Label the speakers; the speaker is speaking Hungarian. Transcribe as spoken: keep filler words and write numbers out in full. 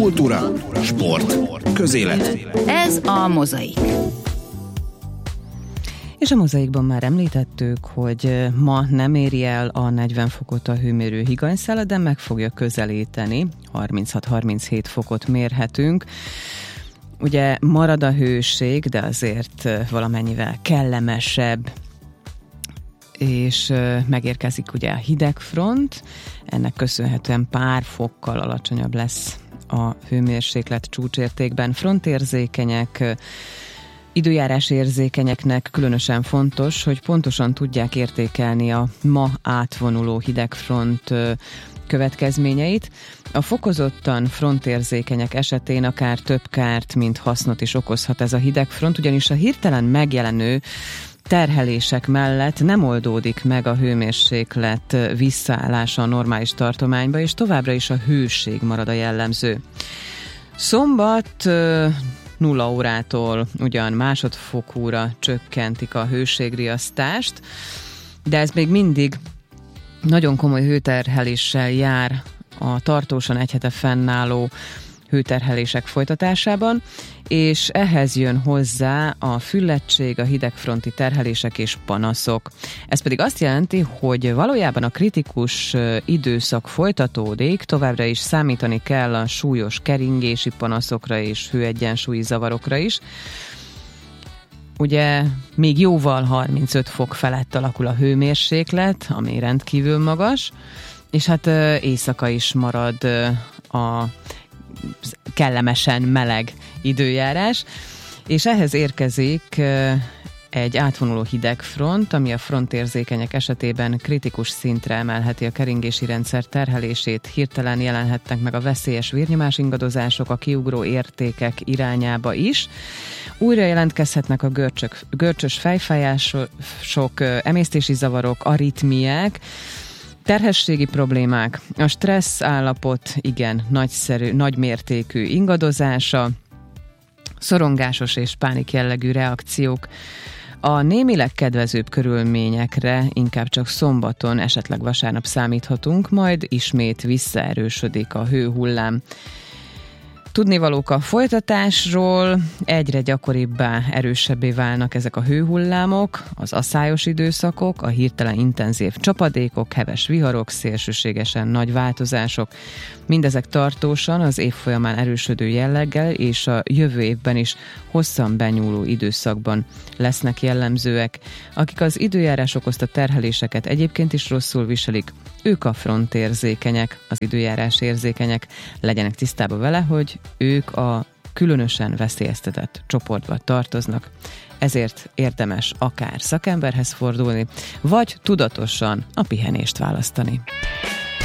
Speaker 1: Kultúra, sport, közélet.
Speaker 2: Ez a Mozaik.
Speaker 3: És a Mozaikban már említettük, hogy ma nem éri el a negyven fokot a hőmérő higanyszála, de meg fogja közelíteni. harminchat-harminchét fokot mérhetünk. Ugye marad a hőség, de azért valamennyivel kellemesebb, és megérkezik ugye a hidegfront, ennek köszönhetően pár fokkal alacsonyabb lesz a hőmérséklet csúcsértékben. Frontérzékenyek, időjárás érzékenyeknek különösen fontos, hogy pontosan tudják értékelni a ma átvonuló hidegfront következményeit. A fokozottan frontérzékenyek esetén akár több kárt, mint hasznot is okozhat ez a hidegfront, ugyanis a hirtelen megjelenő terhelések mellett nem oldódik meg a hőmérséklet visszaállása a normális tartományba, és továbbra is a hőség marad a jellemző. Szombat nulla órától ugyan másodfokúra csökkentik a hőségriasztást, de ez még mindig nagyon komoly hőterheléssel jár a tartósan egy hete fennálló hőterhelések folytatásában, és ehhez jön hozzá a füllettség, a hidegfronti terhelések és panaszok. Ez pedig azt jelenti, hogy valójában a kritikus időszak folytatódik, továbbra is számítani kell a súlyos keringési panaszokra és hőegyensúlyi zavarokra is. Ugye még jóval harmincöt fok felett alakul a hőmérséklet, ami rendkívül magas, és hát éjszaka is marad a kellemesen meleg időjárás, és ehhez érkezik egy átvonuló hidegfront, ami a frontérzékenyek esetében kritikus szintre emelheti a keringési rendszer terhelését, hirtelen jelenhetnek meg a veszélyes vérnyomás ingadozások a kiugró értékek irányába is. Újra jelentkezhetnek a görcsök, görcsös fejfájások, emésztési zavarok, aritmiák, terhességi problémák, a stressz állapot igen nagyszerű, nagymértékű ingadozása, szorongásos és pánik jellegű reakciók. A némileg kedvezőbb körülményekre inkább csak szombaton, esetleg vasárnap számíthatunk, majd ismét visszaerősödik a hőhullám. Tudnivalók a folytatásról, egyre gyakoribbá, erősebbé válnak ezek a hőhullámok, az aszályos időszakok, a hirtelen intenzív csapadékok, heves viharok, szélsőségesen nagy változások. Mindezek tartósan az év folyamán erősödő jelleggel és a jövő évben is hosszan benyúló időszakban lesznek jellemzőek. Akik az időjárás okozta terheléseket egyébként is rosszul viselik, ők a frontérzékenyek, az időjárás érzékenyek. Legyenek tisztában vele, hogy ők a különösen veszélyeztetett csoportba tartoznak. Ezért érdemes akár szakemberhez fordulni, vagy tudatosan a pihenést választani.